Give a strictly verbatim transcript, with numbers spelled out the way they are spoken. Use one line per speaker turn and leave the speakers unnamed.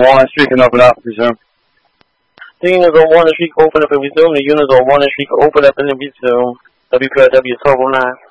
one, street can open up, resume.
The units on one and street can open up and resume. The units on one and street can open up and then resume. W P R W twelve oh nine.